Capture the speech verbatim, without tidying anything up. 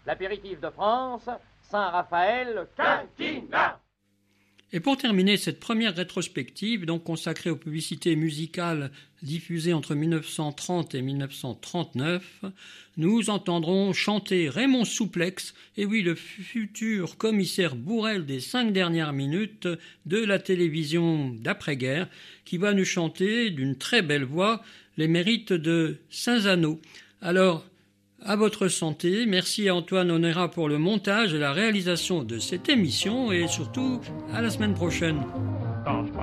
l'apéritif de France, Saint-Raphaël Quintina. Et pour terminer cette première rétrospective, donc consacrée aux publicités musicales diffusées entre mille neuf cent trente et mille neuf cent trente-neuf, nous entendrons chanter Raymond Souplex, et oui, le futur commissaire Bourrel des cinq dernières minutes de la télévision d'après-guerre, qui va nous chanter d'une très belle voix les mérites de Saint-Zano. Alors, à votre santé, merci à Antoine Onera pour le montage et la réalisation de cette émission et surtout à la semaine prochaine.